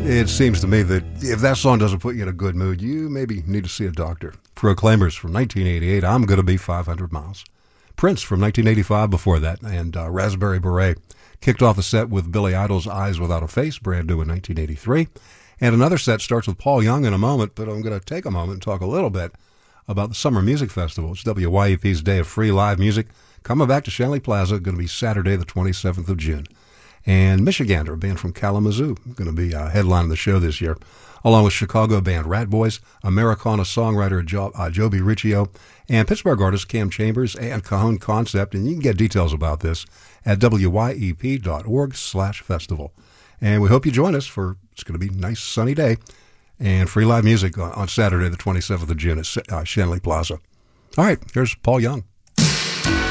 It seems to me that if that song doesn't put you in a good mood, you maybe need to see a doctor. Proclaimers from 1988, I'm Gonna Be 500 Miles. Prince from 1985 before that, and Raspberry Beret. Kicked off the set with Billy Idol's Eyes Without a Face, brand new in 1983. And another set starts with Paul Young in a moment, but I'm going to take a moment and talk a little bit about the Summer Music Festival. It's WYEP's Day of Free Live Music, coming back to Shanley Plaza, going to be Saturday the 27th of June. And Michigander, a band from Kalamazoo, going to be headlining the show this year, along with Chicago band Rat Boys, Americana songwriter Joby Riccio, and Pittsburgh artist Cam Chambers and Cajon Concept. And you can get details about this at wyep.org/festival. And we hope you join us for, it's going to be a nice sunny day, and free live music on Saturday the 27th of June at Shanley Plaza. All right, here's Paul Young.